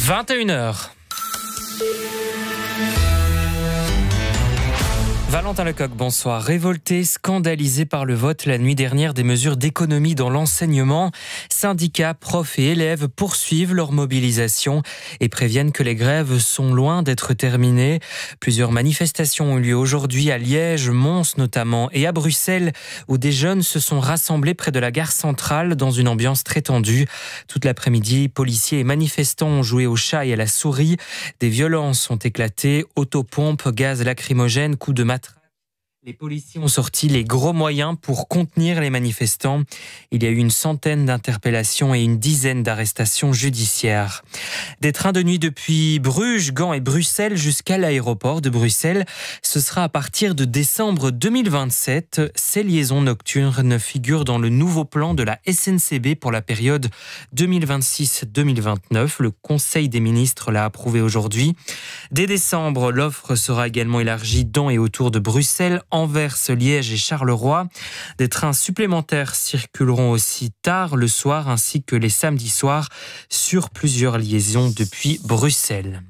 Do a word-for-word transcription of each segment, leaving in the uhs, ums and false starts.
vingt et une heures. Valentin Lecoq, bonsoir. Révolté, scandalisé par le vote la nuit dernière des mesures d'économie dans l'enseignement, syndicats, profs et élèves poursuivent leur mobilisation et préviennent que les grèves sont loin d'être terminées. Plusieurs manifestations ont eu lieu aujourd'hui à Liège, Mons notamment, et à Bruxelles, où des jeunes se sont rassemblés près de la gare centrale dans une ambiance très tendue. Toute l'après-midi, policiers et manifestants ont joué au chat et à la souris. Des violences ont éclaté, autopompes, gaz lacrymogène, coups de matraque. Les policiers ont sorti les gros moyens pour contenir les manifestants. Il y a eu une centaine d'interpellations et une dizaine d'arrestations judiciaires. Des trains de nuit depuis Bruges, Gand et Bruxelles jusqu'à l'aéroport de Bruxelles. Ce sera à partir de décembre deux mille vingt-sept. Ces liaisons nocturnes figurent dans le nouveau plan de la S N C B pour la période deux mille vingt-six deux mille vingt-neuf. Le Conseil des ministres l'a approuvé aujourd'hui. Dès décembre, l'offre sera également élargie dans et autour de Bruxelles, Anvers, Liège et Charleroi. Des trains supplémentaires circuleront aussi tard le soir ainsi que les samedis soirs sur plusieurs liaisons depuis Bruxelles.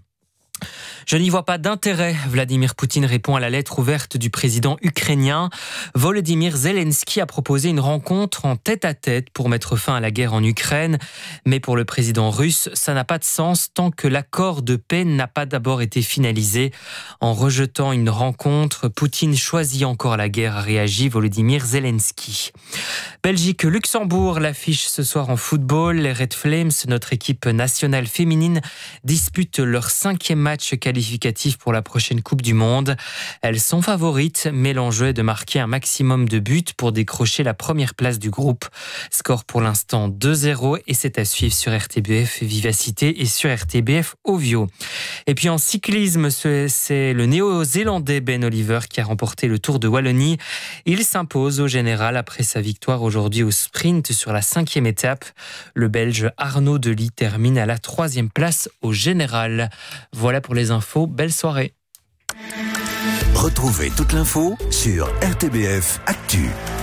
Je n'y vois pas d'intérêt, Vladimir Poutine répond à la lettre ouverte du président ukrainien. Volodymyr Zelensky a proposé une rencontre en tête-à-tête pour mettre fin à la guerre en Ukraine. Mais pour le président russe, ça n'a pas de sens tant que l'accord de paix n'a pas d'abord été finalisé. En rejetant une rencontre, Poutine choisit encore la guerre, a réagi Volodymyr Zelensky. Belgique-Luxembourg, l'affiche ce soir en football. Les Red Flames, notre équipe nationale féminine, disputent leur cinquième match qualificatif pour la prochaine Coupe du Monde. Elles sont favorites, mais l'enjeu est de marquer un maximum de buts pour décrocher la première place du groupe. Score pour l'instant deux zéro et c'est à suivre sur R T B F Vivacité et sur R T B F Ovio. Et puis en cyclisme, c'est le néo-zélandais Ben Oliver qui a remporté le Tour de Wallonie. Il s'impose au général après sa victoire aujourd'hui au sprint sur la cinquième étape. Le Belge Arnaud Delis termine à la troisième place au général. Voilà pour les infos. Belle soirée. Retrouvez toute l'info sur R T B F Actu.